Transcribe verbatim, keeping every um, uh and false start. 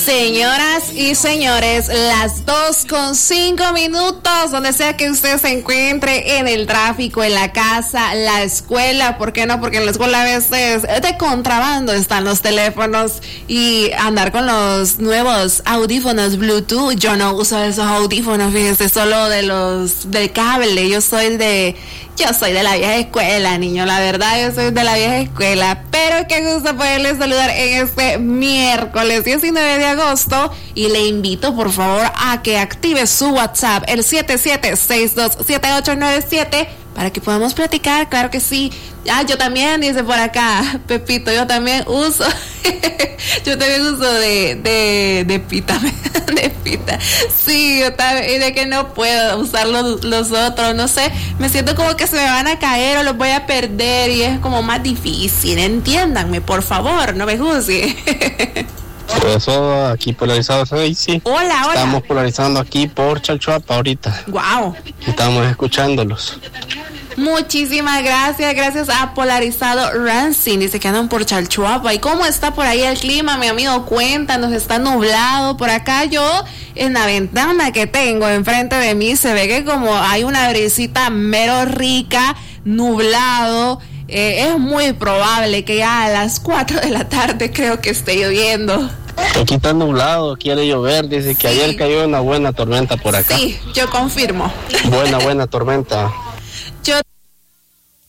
Señoras y señores, las dos con cinco minutos, donde sea que usted se encuentre, en el tráfico, en la casa, la escuela, ¿por qué no? Porque en la escuela a veces de contrabando están los teléfonos, y andar con los nuevos audífonos Bluetooth. Yo no uso esos audífonos, fíjese, solo de los del cable. Yo soy de Yo soy de la vieja escuela, niño, la verdad, yo soy de la vieja escuela. Pero qué gusto poderles saludar en este miércoles diecinueve de agosto, y le invito por favor a que active su WhatsApp, el siete siete seis dos siete ocho nueve siete, para que podamos platicar. Claro que sí. Ah, yo también, dice por acá Pepito, yo también uso yo también uso de de, de pita de pita, sí, yo también, y de que no puedo usar los, los otros, no sé, me siento como que se me van a caer o los voy a perder, y es como más difícil. Entiéndanme, por favor, no me juzguen. Por eso aquí polarizados hoy, sí. Hola, hola. Estamos polarizando aquí por Chalchuapa ahorita. Wow. Estamos escuchándolos. Muchísimas gracias, gracias a Polarizado Racing. Dice que andan por Chalchuapa. ¿Y cómo está por ahí el clima, mi amigo? Cuéntanos, está nublado. Por acá yo, en la ventana que tengo enfrente de mí, se ve que como hay una brisita mero rica, nublado. Eh, es muy probable que ya a las cuatro de la tarde creo que esté lloviendo. Aquí está nublado, quiere llover, dice que sí. Ayer cayó una buena tormenta por acá. Sí, yo confirmo. Buena, buena tormenta.